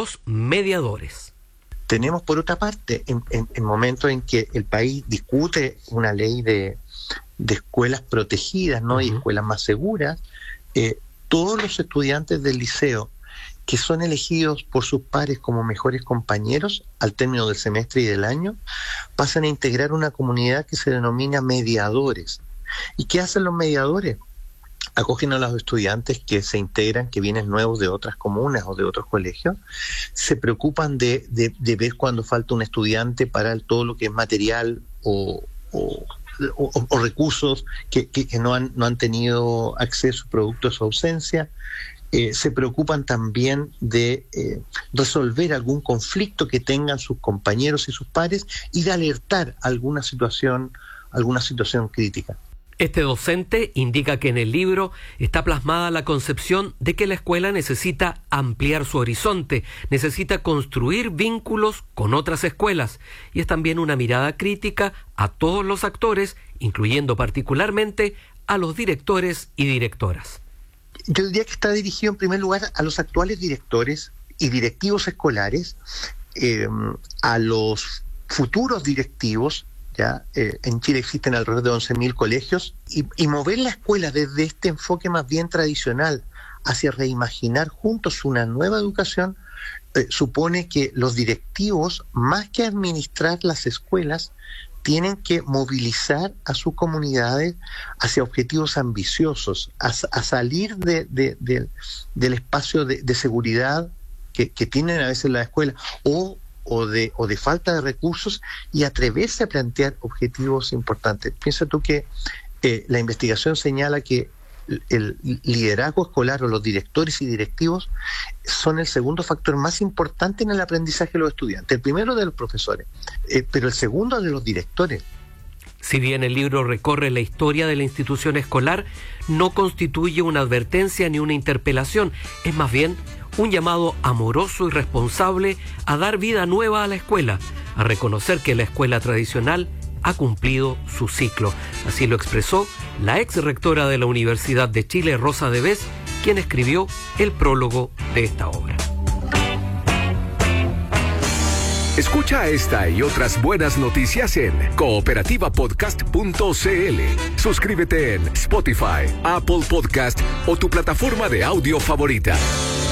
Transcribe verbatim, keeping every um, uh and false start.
los mediadores. Tenemos, por otra parte, en, en, en momentos en que el país discute una ley de, de escuelas protegidas, ¿no? Uh-huh. Y escuelas más seguras, eh, todos los estudiantes del liceo que son elegidos por sus pares como mejores compañeros al término del semestre y del año, pasan a integrar una comunidad que se denomina mediadores. ¿Y qué hacen los mediadores? Acogen a los estudiantes que se integran, que vienen nuevos de otras comunas o de otros colegios, se preocupan de, de, de ver cuando falta un estudiante para todo lo que es material o, o, o, o recursos que, que, que no, han, no han tenido acceso producto de su ausencia. Eh, se preocupan también de eh, resolver algún conflicto que tengan sus compañeros y sus pares y de alertar alguna situación, alguna situación crítica. Este docente indica que en el libro está plasmada la concepción de que la escuela necesita ampliar su horizonte, necesita construir vínculos con otras escuelas, y es también una mirada crítica a todos los actores, incluyendo particularmente a los directores y directoras. Yo diría que está dirigido en primer lugar a los actuales directores y directivos escolares, eh, a los futuros directivos. Ya eh, en Chile existen alrededor de once mil colegios y, y mover la escuela desde este enfoque más bien tradicional hacia reimaginar juntos una nueva educación eh, supone que los directivos, más que administrar las escuelas, tienen que movilizar a sus comunidades hacia objetivos ambiciosos, a, a salir de, de, de, del espacio de, de seguridad que, que tienen a veces las escuelas o O de, o de falta de recursos y atreverse a plantear objetivos importantes. Piensa tú que eh, la investigación señala que el liderazgo escolar o los directores y directivos son el segundo factor más importante en el aprendizaje de los estudiantes. El primero de los profesores, eh, pero el segundo de los directores. Si bien el libro recorre la historia de la institución escolar, no constituye una advertencia ni una interpelación, es más bien un llamado amoroso y responsable a dar vida nueva a la escuela, a reconocer que la escuela tradicional ha cumplido su ciclo. Así lo expresó la ex rectora de la Universidad de Chile, Rosa Devés, quien escribió el prólogo de esta obra. Escucha esta y otras buenas noticias en cooperativa podcast punto c l. Suscríbete en Spotify, Apple Podcast o tu plataforma de audio favorita.